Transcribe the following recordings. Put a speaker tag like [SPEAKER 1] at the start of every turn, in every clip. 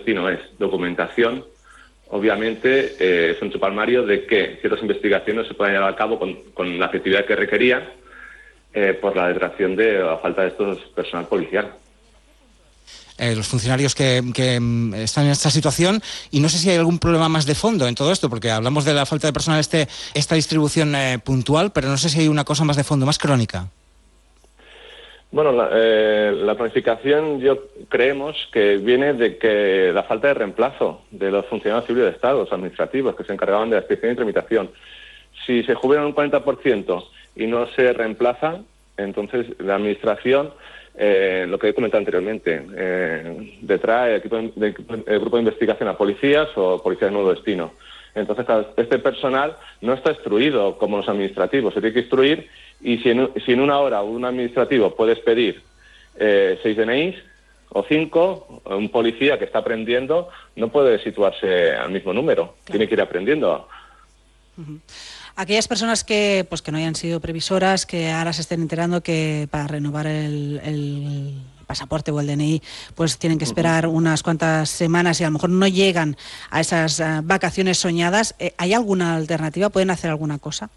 [SPEAKER 1] destino es documentación, obviamente es un chupalmario de que ciertas investigaciones se puedan llevar a cabo con la efectividad que requerían por la detracción de la falta de estos personal policial.
[SPEAKER 2] Los funcionarios que están en esta situación, y no sé si hay algún problema más de fondo en todo esto, porque hablamos de la falta de personal, esta distribución puntual, pero no sé si hay una cosa más de fondo, más crónica.
[SPEAKER 1] Bueno, la planificación creemos que viene de que la falta de reemplazo de los funcionarios civiles de Estado, los administrativos, que se encargaban de la inspección y tramitación. Si se jubilan un 40% y no se reemplaza, entonces la administración, lo que he comentado anteriormente, detrae el grupo de investigación a policías o policías de nuevo destino. Entonces, este personal no está instruido como los administrativos, se tiene que instruir, y si en una hora un administrativo puede pedir 6 DNIs o 5, un policía que está aprendiendo no puede situarse al mismo número, claro. Tiene que ir aprendiendo.
[SPEAKER 3] Aquellas personas que no hayan sido previsoras, que ahora se estén enterando que para renovar el pasaporte o el DNI, pues tienen que esperar unas cuantas semanas y a lo mejor no llegan a esas vacaciones soñadas. ¿Hay alguna alternativa? ¿Pueden hacer alguna cosa?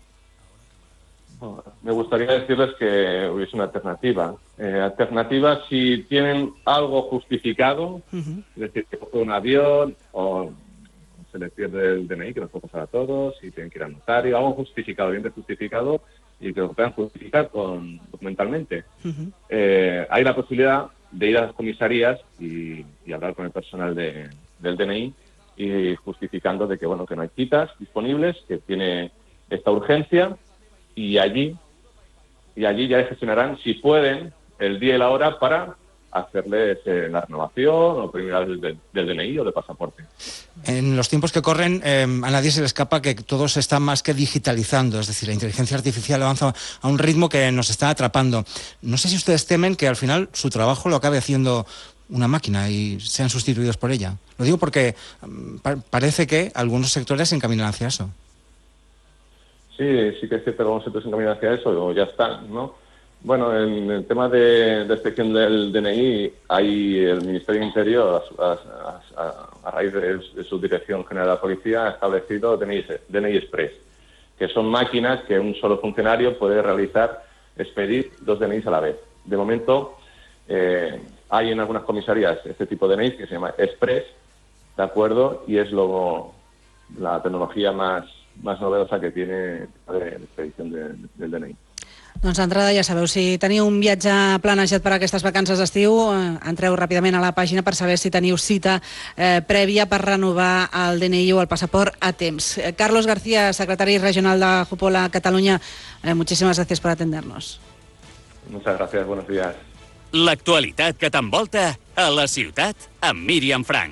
[SPEAKER 1] Me gustaría decirles que hubiese una alternativa. Alternativa si tienen algo justificado, es decir, que fue un avión o se les pierde el DNI, que nos puede pasar a todos, si tienen que ir al notario, algo justificado, bien justificado, y que lo puedan justificar documentalmente. Hay la posibilidad de ir a las comisarías y hablar con el personal del DNI y justificando de que no hay citas disponibles, que tiene esta urgencia, y allí ya gestionarán, si pueden, el día y la hora para hacerles la renovación o del DNI o del pasaporte.
[SPEAKER 2] En los tiempos que corren, a nadie se le escapa que todo se está más que digitalizando, es decir, la inteligencia artificial avanza a un ritmo que nos está atrapando. No sé si ustedes temen que al final su trabajo lo acabe haciendo una máquina y sean sustituidos por ella. Lo digo porque parece que algunos sectores se encaminan hacia eso.
[SPEAKER 1] Sí que es cierto que algunos sectores se encaminan hacia eso, o ya están, ¿no? Bueno, en el tema de inspección del DNI, hay el Ministerio del Interior, a raíz de su Dirección General de la Policía, ha establecido DNI Express, que son máquinas que un solo funcionario puede expedir 2 DNIs a la vez. De momento, hay en algunas comisarías este tipo de DNIs que se llama Express, ¿de acuerdo? Y es la tecnología más novedosa que tiene de expedición del DNI.
[SPEAKER 3] Doncs d'entrada ja sabeu, si teniu un viatge planejat per a aquestes vacances d'estiu, entreu ràpidament a la pàgina per saber si teniu cita prèvia per renovar el DNI o el passaport a temps. Carlos García, secretari regional de Jupola Catalunya, muchísimas gracias por atendernos.
[SPEAKER 1] Muchas gracias, buenos días.
[SPEAKER 4] L'actualitat que t'envolta a la ciutat amb Míriam Frank.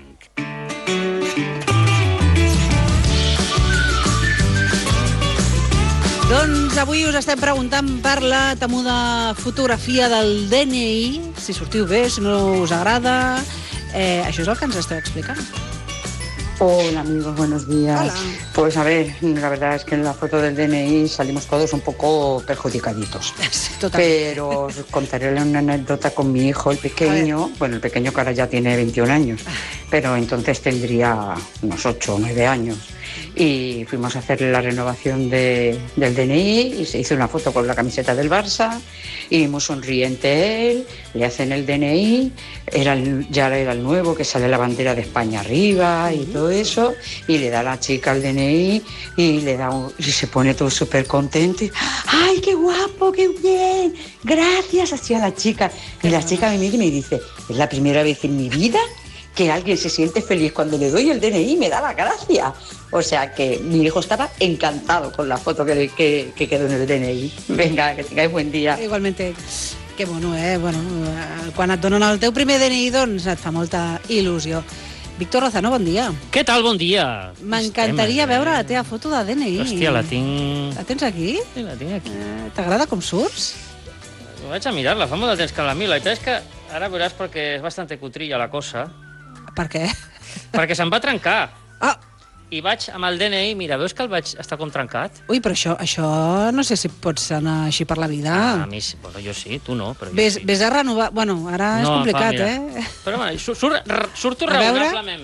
[SPEAKER 3] Doncs avui us estem preguntant per la temuda fotografia del DNI, si sortiu bé, si no us agrada. Això és el que ens esteu explicant.
[SPEAKER 5] Hola amigos, buenos días.
[SPEAKER 3] Hola.
[SPEAKER 5] Pues a ver, la verdad es que en la foto del DNI salimos todos un poco perjudicaditos.
[SPEAKER 3] Sí, totalmente.
[SPEAKER 5] Pero os contaré una anécdota con mi hijo, el pequeño. Bueno, el pequeño que ahora ya tiene 21 años, pero entonces tendría unos 8 o 9 años. Y fuimos a hacerle la renovación del DNI y se hizo una foto con la camiseta del Barça y muy sonriente él, le hacen el DNI, ya era el nuevo, que sale la bandera de España arriba y todo eso, y le da a la chica el DNI y se pone todo súper contento y, ¡ay, qué guapo, qué bien! Gracias, así a la chica. Y la chica me mira y me dice, es la primera vez en mi vida que alguien se siente feliz cuando le doy el DNI y me da la gracia. O sea que mi hijo estaba encantado con la foto que quedó en el DNI. Venga, que tengáis buen dia.
[SPEAKER 3] Igualmente, que mono, Bueno, quan et donen el teu primer DNI, doncs et fa molta il·lusió. Víctor Lozano, bon dia.
[SPEAKER 6] Què tal? Bon dia.
[SPEAKER 3] M'encantaria veure la teva foto de DNI.
[SPEAKER 6] Hòstia, la tinc...
[SPEAKER 3] La tens aquí?
[SPEAKER 6] Sí, la tinc aquí.
[SPEAKER 3] T'agrada com surts?
[SPEAKER 6] Vaig a mirar-la, fa molt de temps que la miro. La veritat és que ara veuràs perquè és bastante cutrilla la cosa.
[SPEAKER 3] Per què?
[SPEAKER 6] Perquè se'm va trencar.
[SPEAKER 3] Ah!
[SPEAKER 6] I vaig amb el DNI, mira, veus que el vaig estar com trencat?
[SPEAKER 3] Ui, però això no sé si pots anar així per la vida.
[SPEAKER 6] A mi, bueno, jo sí, tu no, però jo sí.
[SPEAKER 3] Ves a renovar... Bueno, ara és complicat,
[SPEAKER 6] Però bueno, surto
[SPEAKER 3] a veure,
[SPEAKER 6] raonablement